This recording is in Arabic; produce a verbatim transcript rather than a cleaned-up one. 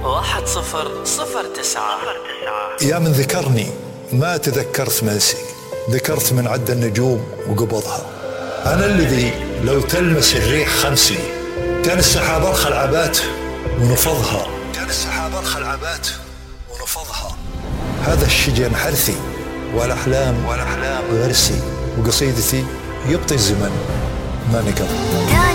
واحد صفر صفر تسعة. يا من ذكرني ما تذكرت منسي، ذكرت من عد النجوم وقبضها. أنا الذي لو تلمس الريح خمسي، كان السحاب أرخى العبات ونفضها، كان السحاب أرخى العبات ونفضها. هذا الشجن حرثي والأحلام والأحلام غرسي، وقصيدتي يبطي الزمن ما نقضها.